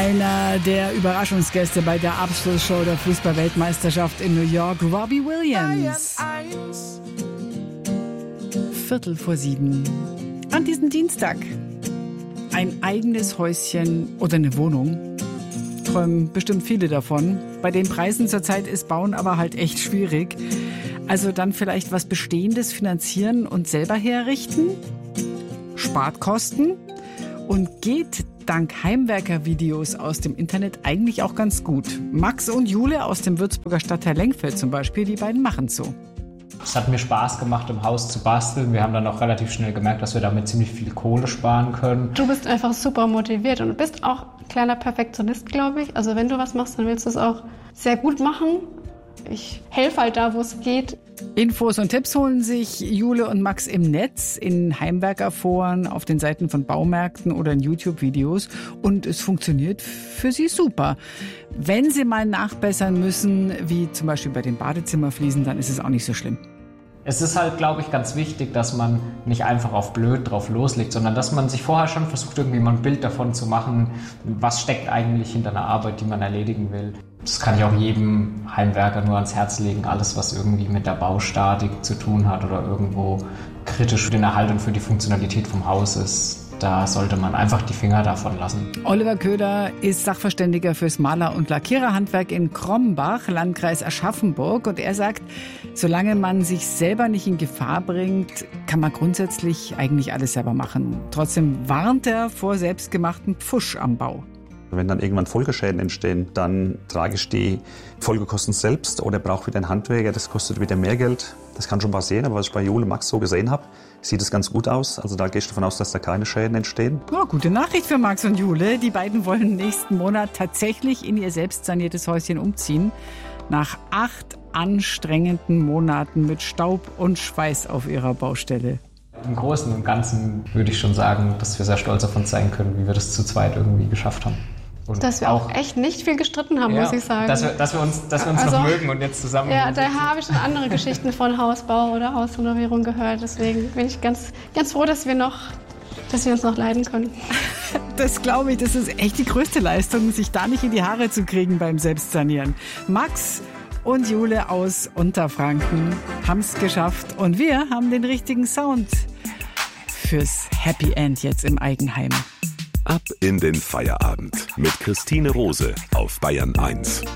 Einer der Überraschungsgäste bei der Abschlussshow der Fußball-Weltmeisterschaft in New York, Robbie Williams. 6:45 an diesem Dienstag. Ein eigenes Häuschen oder eine Wohnung. Träumen bestimmt viele davon. Bei den Preisen zurzeit ist Bauen aber halt echt schwierig. Also dann vielleicht was Bestehendes finanzieren und selber herrichten? Spart Kosten und geht dank Heimwerker-Videos aus dem Internet eigentlich auch ganz gut. Max und Jule aus dem Würzburger Stadtteil Lengfeld zum Beispiel, die beiden machen so. Es hat mir Spaß gemacht, im Haus zu basteln. Wir haben dann auch relativ schnell gemerkt, dass wir damit ziemlich viel Kohle sparen können. Du bist einfach super motiviert und du bist auch ein kleiner Perfektionist, glaube ich. Also wenn du was machst, dann willst du es auch sehr gut machen. Ich helfe halt da, wo es geht. Infos und Tipps holen sich Jule und Max im Netz, in Heimwerkerforen, auf den Seiten von Baumärkten oder in YouTube-Videos. Und es funktioniert für sie super. Wenn sie mal nachbessern müssen, wie zum Beispiel bei den Badezimmerfliesen, dann ist es auch nicht so schlimm. Es ist halt, glaube ich, ganz wichtig, dass man nicht einfach auf blöd drauf loslegt, sondern dass man sich vorher schon versucht, irgendwie mal ein Bild davon zu machen, was steckt eigentlich hinter einer Arbeit, die man erledigen will. Das kann ich auch jedem Heimwerker nur ans Herz legen. Alles, was irgendwie mit der Baustatik zu tun hat oder irgendwo kritisch für den Erhalt und für die Funktionalität vom Haus ist, da sollte man einfach die Finger davon lassen. Oliver Köder ist Sachverständiger fürs Maler- und Lackiererhandwerk in Krombach, Landkreis Aschaffenburg. Und er sagt, solange man sich selber nicht in Gefahr bringt, kann man grundsätzlich eigentlich alles selber machen. Trotzdem warnt er vor selbstgemachten Pfusch am Bau. Wenn dann irgendwann Folgeschäden entstehen, dann trage ich die Folgekosten selbst oder brauche wieder einen Handwerker, das kostet wieder mehr Geld. Das kann schon passieren, aber was ich bei Jule und Max so gesehen habe, sieht es ganz gut aus. Also da gehe ich davon aus, dass da keine Schäden entstehen. Ja, gute Nachricht für Max und Jule. Die beiden wollen nächsten Monat tatsächlich in ihr selbst saniertes Häuschen umziehen. Nach 8 anstrengenden Monaten mit Staub und Schweiß auf ihrer Baustelle. Im Großen und Ganzen würde ich schon sagen, dass wir sehr stolz auf uns sein können, wie wir das zu zweit irgendwie geschafft haben. Und dass wir auch echt nicht viel gestritten haben, muss ich sagen. Dass wir uns noch mögen und jetzt zusammen... Ja, da habe ich schon andere Geschichten von Hausbau oder Hausrenovierung gehört. Deswegen bin ich ganz, ganz froh, dass wir uns noch leiden können. Das glaube ich, das ist echt die größte Leistung, sich da nicht in die Haare zu kriegen beim Selbstsanieren. Max und Jule aus Unterfranken haben es geschafft und wir haben den richtigen Sound fürs Happy End jetzt im Eigenheim. Ab in den Feierabend mit Christine Rose auf Bayern 1.